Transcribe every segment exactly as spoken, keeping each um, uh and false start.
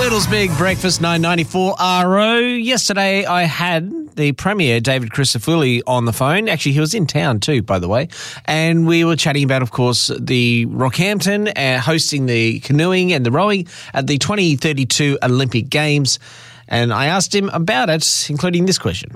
Birdle's Big Breakfast, nine ninety-four R O. Yesterday I had the Premier, David Crisafulli, on the phone. Actually, he was in town too, by the way. And we were chatting about, of course, the Rockhampton uh, hosting the canoeing and the rowing at the twenty thirty-two Olympic Games. And I asked him about it, including this question.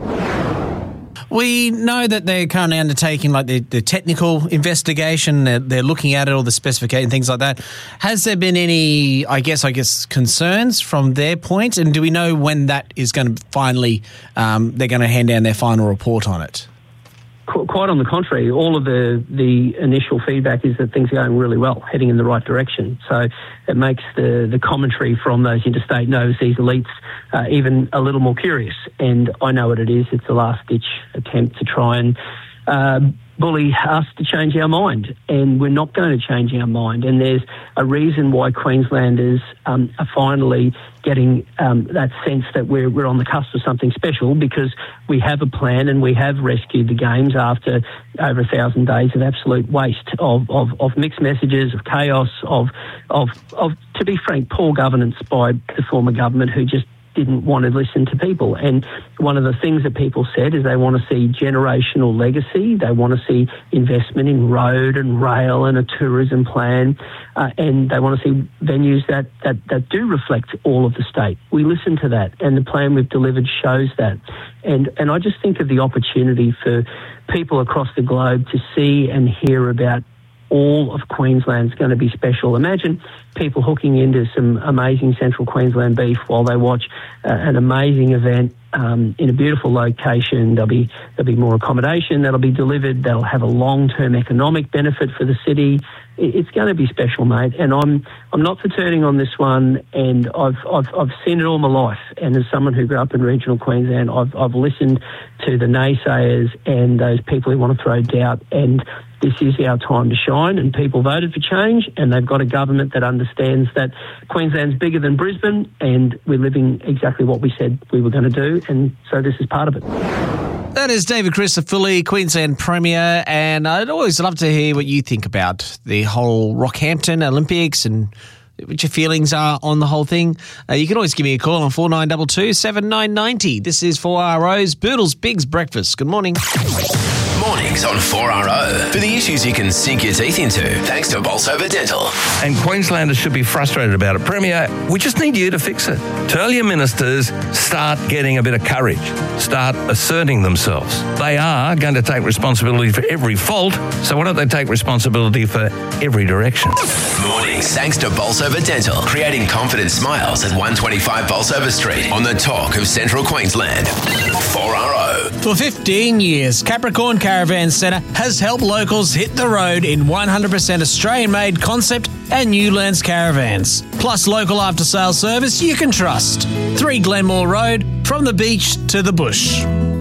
We know that they're currently undertaking like the, the technical investigation. They're, they're looking at it, all the specifications, things like that. Has there been any, I guess, I guess, concerns from their point? And do we know when that is going to finally, um, they're going to hand down their final report on it? Quite on the contrary, all of the, the initial feedback is that things are going really well, heading in the right direction. So it makes the, the commentary from those interstate and overseas elites uh, even a little more curious. And I know what it is. It's a last-ditch attempt to try and uh, bully us to change our mind. And we're not going to change our mind. And there's a reason why Queenslanders um, are finally getting um, that sense that we're, we're on the cusp of something special, because we have a plan and we have rescued the Games after over a thousand days of absolute waste, of, of, of mixed messages, of chaos, of, of, of, to be frank, poor governance by the former government, who just didn't want to listen to people. And one of the things that people said is they want to see generational legacy. They want to see investment in road and rail and a tourism plan. Uh, and they want to see venues that, that, that do reflect all of the state. We listen to that, and the plan we've delivered shows that. And, and I just think of the opportunity for people across the globe to see and hear about all of Queensland's going to be special. Imagine people hooking into some amazing Central Queensland beef while they watch uh, an amazing event um, in a beautiful location. There'll be there'll be more accommodation that'll be delivered. That'll have a long-term economic benefit for the city. It's going to be special, mate. And I'm I'm not for turning on this one. And I've I've I've seen it all my life. And as someone who grew up in regional Queensland, I've I've listened to the naysayers and those people who want to throw doubt. And this is our time to shine, and people voted for change, and they've got a government that understands that Queensland's bigger than Brisbane, and we're living exactly what we said we were going to do, and so this is part of it. That is David Crisafulli, Queensland Premier, and I'd always love to hear what you think about the whole Rockhampton Olympics and what your feelings are on the whole thing. Uh, you can always give me a call on four nine two two, seven nine nine zero. This is four R O's Boodles Bigs Breakfast. Good morning. Mornings on four R O for the issues you can sink your teeth into, thanks to Bolsover Dental. And Queenslanders should be frustrated about it. Premier, we just need you to fix it. Tell your ministers, start getting a bit of courage. Start asserting themselves. They are going to take responsibility for every fault, so why don't they take responsibility for every direction? Mornings thanks to Bolsover Dental, creating confident smiles at one twenty-five Bolsover Street on the talk of Central Queensland. four R O. For fifteen years, Capricorn Caravan Centre has helped locals hit the road in one hundred percent Australian-made concept and Newlands caravans. Plus local after-sales service you can trust. three Glenmore Road, from the beach to the bush.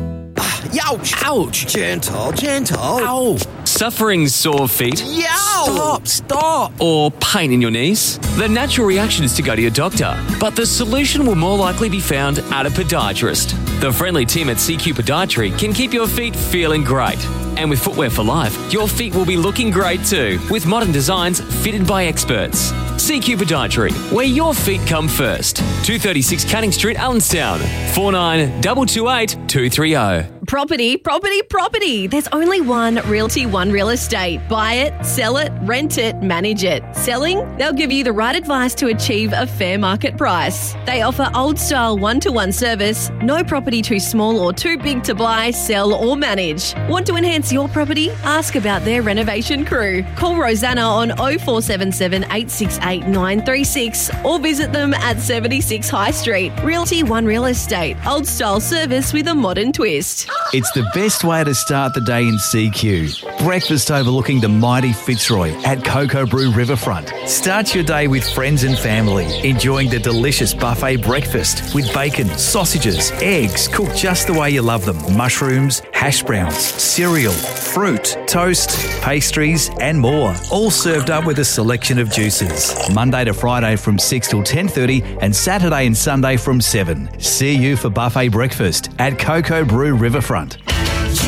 Ouch! Ouch! Gentle, gentle. Ow! Suffering sore feet? Yow! Stop, stop! Or pain in your knees? The natural reaction is to go to your doctor, but the solution will more likely be found at a podiatrist. The friendly team at C Q Podiatry can keep your feet feeling great. And with Footwear for Life, your feet will be looking great too, with modern designs fitted by experts. C Q Podiatry, where your feet come first. two thirty-six Canning Street, Allenstown. four nine two two eight two three zero. Property, property, property. There's only one Realty One Real Estate. Buy it, sell it, rent it, manage it. Selling? They'll give you the right advice to achieve a fair market price. They offer old-style one-to-one service, no property too small or too big to buy, sell or manage. Want to enhance your property? Ask about their renovation crew. Call Rosanna on oh four seven seven, eight six eight, nine three six or visit them at seventy-six High Street. Realty One Real Estate. Old-style service with a modern twist. It's the best way to start the day in C Q. Breakfast overlooking the mighty Fitzroy at Cocoa Brew Riverfront. Start your day with friends and family, enjoying the delicious buffet breakfast with bacon, sausages, eggs cooked just the way you love them, mushrooms, hash browns, cereal, fruit, toast, pastries and more. All served up with a selection of juices. Monday to Friday from six till ten thirty and Saturday and Sunday from seven. See you for buffet breakfast at Cocoa Brew Riverfront.